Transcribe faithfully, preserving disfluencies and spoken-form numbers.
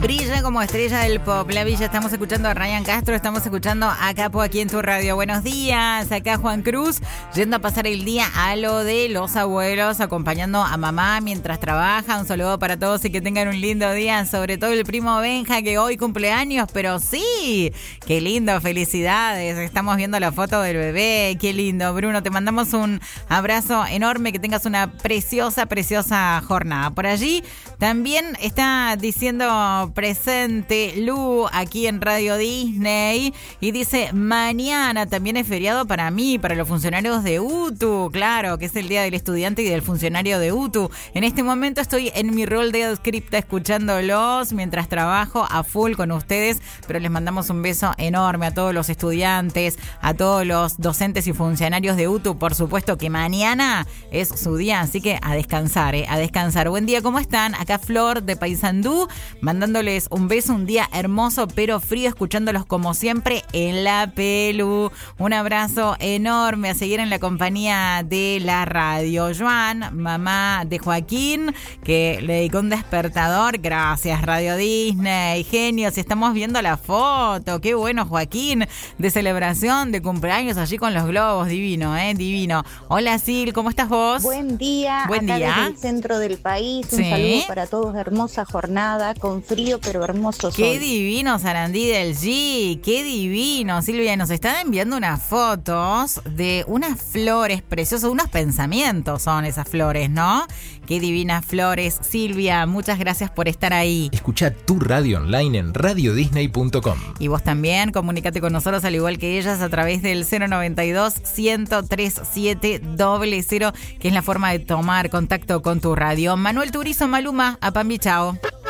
Brilla como estrella del pop. La Villa, estamos escuchando a Ryan Castro, estamos escuchando a Capo aquí en tu radio. Buenos días, acá Juan Cruz, yendo a pasar el día a lo de los abuelos, acompañando a mamá mientras trabaja. Un saludo para todos y que tengan un lindo día, sobre todo el primo Benja, que hoy cumpleaños, pero sí, qué lindo, felicidades. Estamos viendo la foto del bebé, qué lindo. Bruno, te mandamos un abrazo enorme, que tengas una preciosa, preciosa jornada. Por allí también está diciendo presente Lu aquí en Radio Disney y dice: mañana también es feriado para mí, para los funcionarios de U T U. Claro, que es el día del estudiante y del funcionario de U T U. En este momento estoy en mi rol de adscripta escuchándolos mientras trabajo a full con ustedes, pero les mandamos un beso enorme a todos los estudiantes, a todos los docentes y funcionarios de U T U. Por supuesto que mañana es su día, así que a descansar, eh, a descansar. Buen día, ¿cómo están? Acá Flor de Paysandú, mandándoles un beso, un día hermoso pero frío, escuchándolos como siempre en la Pelu. Un abrazo enorme, a seguir en la compañía de la radio. Joan, mamá de Joaquín, que le dedicó un despertador. Gracias, Radio Disney. Genios, estamos viendo la foto. Qué bueno, Joaquín, de celebración de cumpleaños allí con los globos. Divino, ¿eh? Divino. Hola, Sil, ¿cómo estás vos? Buen día. Buen acá día. Desde el centro del país. Un sí. saludo para todos. Hermosa jornada, con frío pero hermoso sol. Qué divino, Sarandí del G. Qué divino. Silvia, nos están enviando unas fotos de unas flores preciosas, unos pensamientos son esas flores, ¿no? Qué divinas flores. Silvia, muchas gracias por estar ahí. Escucha tu radio online en radio disney punto com. Y vos también, comunícate con nosotros al igual que ellas a través del cero noventa y dos, ciento tres siete cero cero, que es la forma de tomar contacto con tu radio. Manuel Turizo, Maluma, a Pambi, chao.